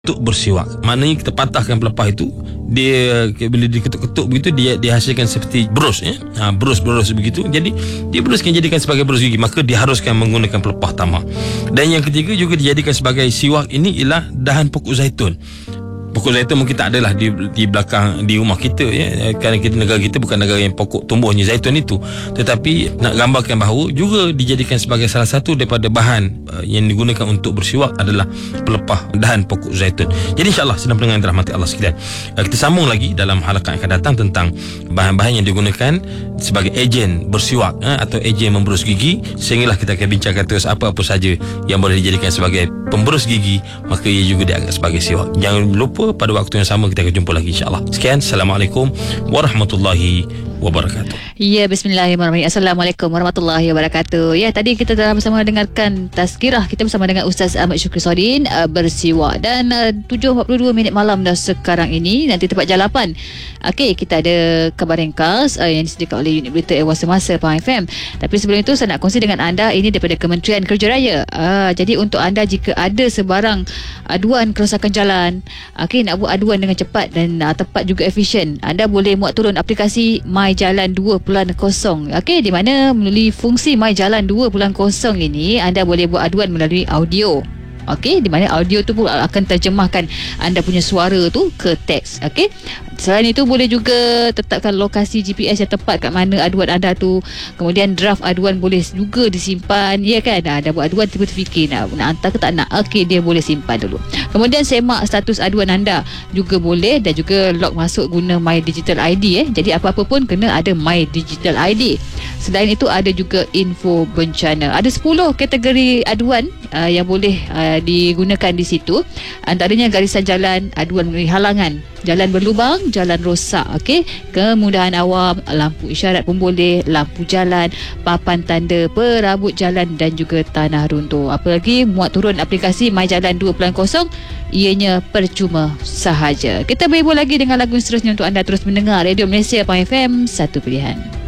untuk bersiwak. Maknanya kita patahkan pelepah itu, dia bila diketuk-ketuk begitu, dia hasilkan seperti berus, berus begitu. Jadi dia beruskan jadikan sebagai berus gigi, maka diharuskan menggunakan pelepah tamak. Dan yang ketiga juga dijadikan sebagai siwak ini ialah dahan pokok zaitun. Pokok zaitun mungkin tak adalah di belakang di rumah kita, kerana negara kita bukan negara yang pokok tumbuhnya zaitun itu. Tetapi nak gambarkan bahawa juga dijadikan sebagai salah satu daripada bahan yang digunakan untuk bersiwak adalah pelepah dahan pokok zaitun. Jadi insya-Allah sedang pendengar yang dirahmati Allah sekalian, kita sambung lagi dalam halakan yang akan datang tentang bahan-bahan yang digunakan sebagai ejen bersiwak atau ejen memberus gigi, sehinggalah kita akan bincangkan terus apa-apa saja yang boleh dijadikan sebagai pemberus gigi, maka ia juga dianggap sebagai siwak. Jangan lupa pada waktu yang sama kita akan jumpa lagi insya-Allah. Sekian, Assalamualaikum warahmatullahi wabarakatuh. Ya, bismillahirrahmanirrahim. Assalamualaikum warahmatullahi wabarakatuh. Ya, tadi kita telah bersama dengarkan tazkirah kita bersama dengan Ustaz Ahmad Syukri Sordin, bersiwak. Dan 7.42 minit malam dah sekarang ini. Nanti tepat jam 8. Okey, kita ada kabar ringkas yang disediakan oleh unit berita Ehwal Semasa Pahang FM. Tapi sebelum itu saya nak kongsi dengan anda, ini daripada Kementerian Kerja Raya. Jadi untuk anda jika ada sebarang aduan kerosakan jalan, nak buat aduan dengan cepat dan tepat juga efisien, anda boleh muat turun aplikasi My Jalan 2.0. Di mana melalui fungsi My Jalan 2.0 ini anda boleh buat aduan melalui audio. Di mana audio tu pun akan terjemahkan anda punya suara tu ke teks. Selain itu boleh juga tetapkan lokasi GPS yang tepat kat mana aduan anda tu. Kemudian draft aduan boleh juga disimpan. Ya kan, dah buat aduan tiba-tiba fikir nak hantar ke tak nak. Dia boleh simpan dulu. Kemudian semak status aduan anda juga boleh, dan juga log masuk guna My Digital ID. Jadi apa-apa pun kena ada My Digital ID. Selain itu ada juga info bencana. Ada 10 kategori aduan yang boleh digunakan di situ. Antaranya garisan jalan, aduan mengenai halangan, jalan berlubang, jalan rosak, kemudahan awam, lampu isyarat pun boleh, lampu jalan, papan tanda, perabot jalan dan juga tanah runtuh. Apalagi muat turun aplikasi My Jalan 2.0, ianya percuma sahaja. Kita berbalik lagi dengan lagu seterusnya untuk anda terus mendengar Radio Malaysia Pahang FM, satu pilihan.